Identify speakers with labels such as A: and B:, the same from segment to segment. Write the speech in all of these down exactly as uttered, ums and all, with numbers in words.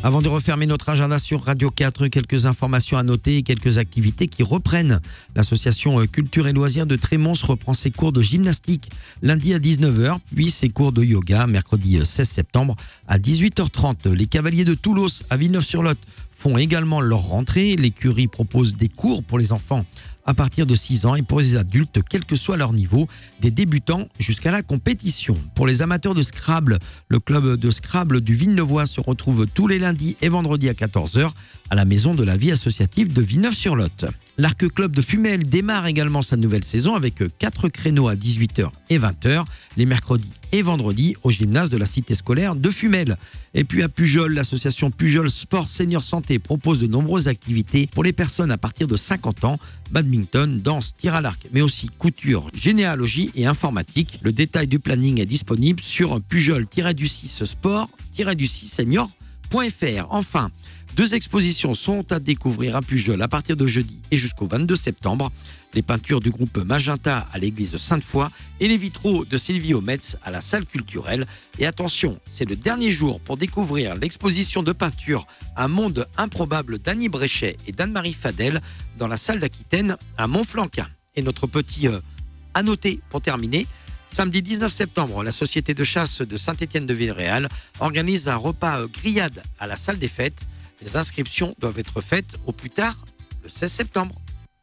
A: Avant de refermer notre agenda sur Radio quatre, quelques informations à noter et quelques activités qui reprennent. L'association Culture et Loisirs de Trémons reprend ses cours de gymnastique lundi à dix-neuf heures, puis ses cours de yoga mercredi seize septembre à dix-huit heures trente. Les Cavaliers de Toulos à Villeneuve-sur-Lot font également leur rentrée. L'écurie propose des cours pour les enfants à partir de six ans et pour les adultes, quel que soit leur niveau, des débutants jusqu'à la compétition. Pour les amateurs de Scrabble, le club de Scrabble du Villeneuvois se retrouve tous les lundis et vendredis à quatorze heures à la Maison de la Vie associative de Villeneuve-sur-Lot. L'Arc Club de Fumel démarre également sa nouvelle saison avec quatre créneaux à dix-huit heures et vingt heures, les mercredis et vendredis au gymnase de la cité scolaire de Fumel. Et puis à Pujol, l'association Pujol Sport Senior Santé propose de nombreuses activités pour les personnes à partir de cinquante ans, badminton, danse, tir à l'arc, mais aussi couture, généalogie et informatique. Le détail du planning est disponible sur pujol du six sport du six senior point f r. Enfin, deux expositions sont à découvrir à Pujol à partir de jeudi et jusqu'au vingt-deux septembre. Les peintures du groupe Magenta à l'église Sainte-Foy et les vitraux de Sylvie Ometz à la salle culturelle. Et attention, c'est le dernier jour pour découvrir l'exposition de peinture Un monde improbable d'Annie Bréchet et d'Anne-Marie Fadel dans la salle d'Aquitaine à Montflanquin. Et notre petit euh, à noter pour terminer, samedi dix-neuf septembre, la société de chasse de Saint-Étienne-de-Villeréal organise un repas euh, grillade à la salle des fêtes. Les inscriptions doivent être faites au plus tard le seize septembre.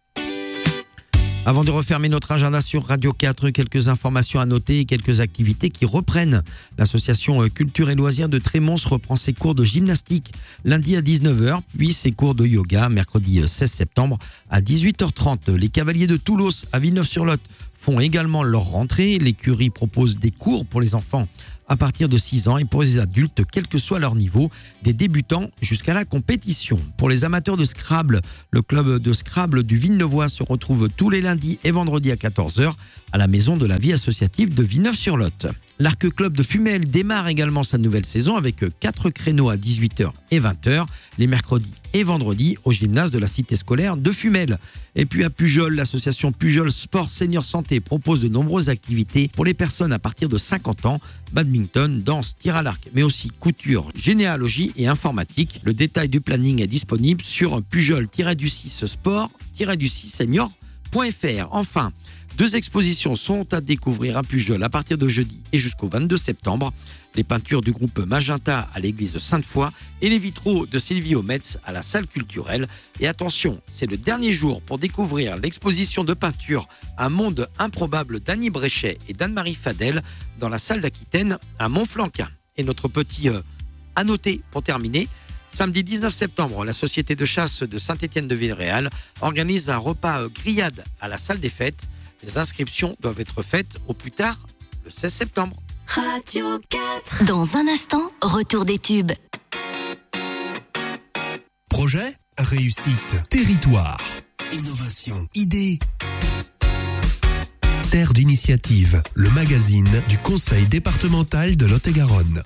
A: Avant de refermer notre agenda sur Radio quatre, quelques informations à noter et quelques activités qui reprennent. L'association Culture et Loisirs de Trémons reprend ses cours de gymnastique lundi à dix-neuf heures, puis ses cours de yoga mercredi seize septembre à dix-huit heures trente. Les Cavaliers de Toulos à Villeneuve-sur-Lot font également leur rentrée. L'écurie propose des cours pour les enfants à partir de six ans et pour les adultes, quel que soit leur niveau, des débutants jusqu'à la compétition. Pour les amateurs de Scrabble, le club de Scrabble du Villeneuvois se retrouve tous les lundis et vendredis à quatorze heures à la Maison de la Vie associative de Villeneuve-sur-Lot. L'Arc Club de Fumel démarre également sa nouvelle saison avec quatre créneaux à dix-huit heures et vingt heures, les mercredis et vendredis au gymnase de la cité scolaire de Fumel. Et puis à Pujol, l'association Pujol Sport Senior Santé propose de nombreuses activités pour les personnes à partir de cinquante ans, badminton, danse, tir à l'arc, mais aussi couture, généalogie et informatique. Le détail du planning est disponible sur pujol du six sport du six senior point f r. Enfin, deux expositions sont à découvrir à Pujol à partir de jeudi et jusqu'au vingt-deux septembre. Les peintures du groupe Magenta à l'église Sainte-Foy et les vitraux de Sylvie Ometz à la salle culturelle. Et attention, c'est le dernier jour pour découvrir l'exposition de peinture Un monde improbable d'Annie Bréchet et d'Anne-Marie Fadel dans la salle d'Aquitaine à Montflanquin. Et notre petit euh, à noter pour terminer, samedi dix-neuf septembre, la société de chasse de Saint-Étienne-de-Villeréal organise un repas euh, grillade à la salle des fêtes. Les inscriptions doivent être faites au plus tard le seize septembre.
B: Radio quatre. Dans un instant, retour des tubes.
C: Projet, réussite, territoire, innovation, idée. Terre d'initiative, le magazine du Conseil départemental de Lot-et-Garonne.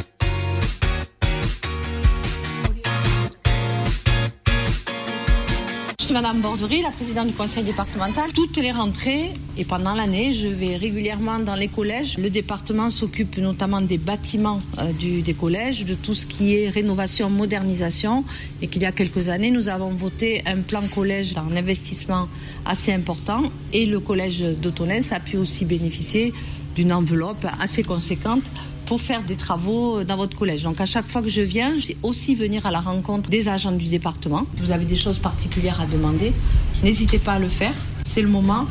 D: Je suis Madame Borderie, la présidente du conseil départemental. Toutes les rentrées et pendant l'année, je vais régulièrement dans les collèges. Le département s'occupe notamment des bâtiments euh, du, des collèges, de tout ce qui est rénovation, modernisation. Et qu'il y a quelques années, nous avons voté un plan collège en investissement assez important. Et le collège d'Autonens a pu aussi bénéficier d'une enveloppe assez conséquente pour faire des travaux dans votre collège. Donc à chaque fois que je viens, je vais aussi venir à la rencontre des agents du département. Vous avez des choses particulières à demander, n'hésitez pas à le faire. C'est le moment.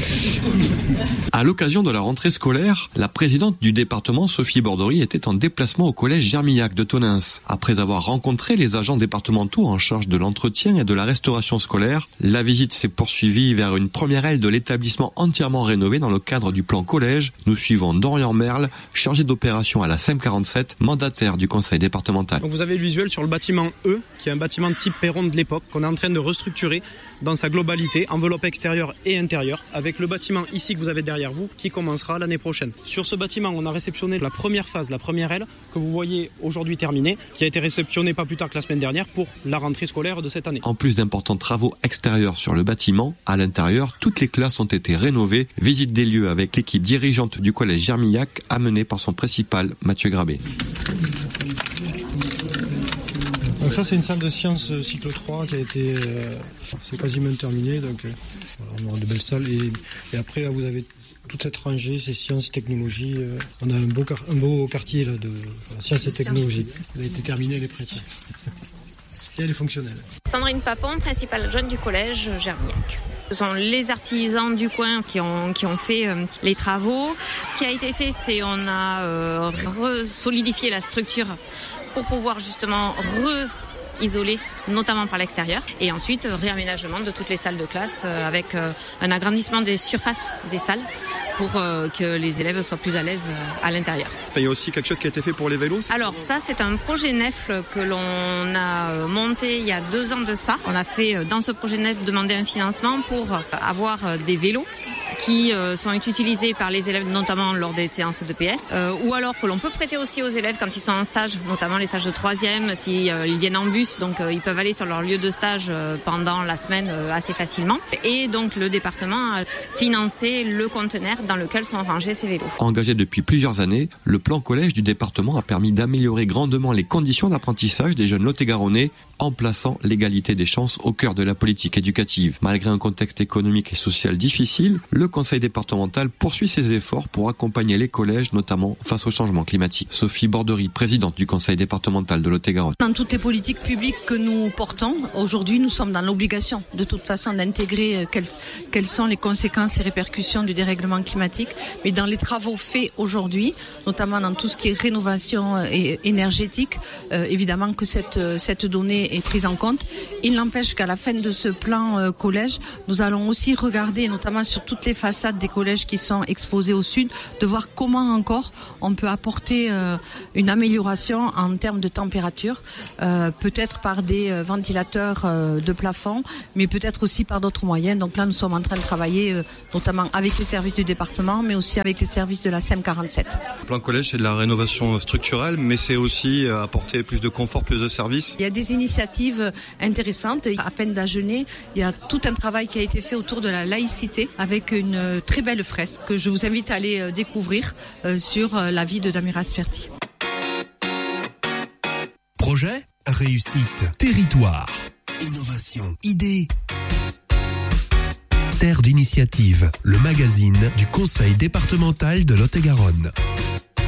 E: À l'occasion de la rentrée scolaire, la présidente du département, Sophie Borderie, était en déplacement au collège Germillac de Tonens. Après avoir rencontré les agents départementaux en charge de l'entretien et de la restauration scolaire, la visite s'est poursuivie vers une première aile de l'établissement entièrement rénové dans le cadre du plan collège. Nous suivons Dorian Merle, chargé d'opération à la S E M quarante-sept, mandataire du conseil départemental.
F: Donc vous avez le visuel sur le bâtiment E, qui est un bâtiment type perron de l'époque, qu'on est en train de restructurer dans sa globalité, enveloppe extérieure et intérieur, avec le bâtiment ici que vous avez derrière vous qui commencera l'année prochaine. Sur ce bâtiment, on a réceptionné la première phase, la première aile que vous voyez aujourd'hui terminée, qui a été réceptionnée pas plus tard que la semaine dernière pour la rentrée scolaire de cette année.
E: En plus d'importants travaux extérieurs sur le bâtiment, à l'intérieur, toutes les classes ont été rénovées. Visite des lieux avec l'équipe dirigeante du collège Germillac, amenée par son principal Mathieu Grabé.
G: Donc ça c'est une salle de sciences cycle trois qui a été, euh, c'est quasiment terminé, donc euh, voilà, on aura de belles salles et, et après là vous avez toute cette rangée, c'est sciences et technologies. Euh, on a un beau, car- un beau quartier là de voilà, sciences et technologies. Elle a été terminée, elle est prête. Et elle est fonctionnelle.
H: Sandrine Papon, principale adjointe du collège Germillac. Ce sont les artisans du coin qui ont, qui ont fait euh, les travaux. Ce qui a été fait, c'est on a euh, re-solidifié la structure pour pouvoir justement re- isolé, notamment par l'extérieur, et ensuite euh, réaménagement de toutes les salles de classe euh, avec euh, un agrandissement des surfaces des salles pour euh, que les élèves soient plus à l'aise euh, à l'intérieur.
I: Il y a aussi quelque chose qui a été fait pour les vélos.
H: Alors ça, c'est un projet N E F que l'on a euh, monté il y a deux ans de ça. On a fait euh, dans ce projet N E F demander un financement pour euh, avoir euh, des vélos qui euh, sont utilisés par les élèves, notamment lors des séances de P S, euh, ou alors que l'on peut prêter aussi aux élèves quand ils sont en stage, notamment les stages de troisième, si euh, ils viennent en bus, donc euh, ils peuvent aller sur leur lieu de stage euh, pendant la semaine euh, assez facilement. Et donc le département a financé le conteneur dans lequel sont rangés ces vélos.
E: Engagé depuis plusieurs années, le plan collège du département a permis d'améliorer grandement les conditions d'apprentissage des jeunes lot-et-garonnais en plaçant l'égalité des chances au cœur de la politique éducative. Malgré un contexte économique et social difficile, le conseil départemental poursuit ses efforts pour accompagner les collèges, notamment face au changement climatique. Sophie Bordery, présidente du conseil départemental de Lot-et-Garonne.
D: Dans toutes les politiques publiques que nous portons, aujourd'hui, nous sommes dans l'obligation, de toute façon, d'intégrer quelles, quelles sont les conséquences et répercussions du dérèglement climatique. Mais dans les travaux faits aujourd'hui, notamment dans tout ce qui est rénovation énergétique, euh, évidemment que cette, cette donnée est prise en compte. Il n'empêche qu'à la fin de ce plan euh, collège, nous allons aussi regarder, notamment sur toutes les façades des collèges qui sont exposés au sud, de voir comment encore on peut apporter euh, une amélioration en termes de température, euh, peut-être par des euh, ventilateurs euh, de plafond, mais peut-être aussi par d'autres moyens. Donc là, nous sommes en train de travailler euh, notamment avec les services du département, mais aussi avec les services de la S E M quarante-sept.
I: Le plan collège, c'est de la rénovation structurelle, mais c'est aussi euh, apporter plus de confort, plus de services.
D: Il y a des initiatives intéressantes. À peine d'Agenais, il y a tout un travail qui a été fait autour de la laïcité avec une très belle fresque que je vous invite à aller découvrir sur la vie de Damira Sferti.
C: Projet, réussite, territoire, innovation, idée. Terre d'initiative, le magazine du conseil départemental de Lot-et-Garonne.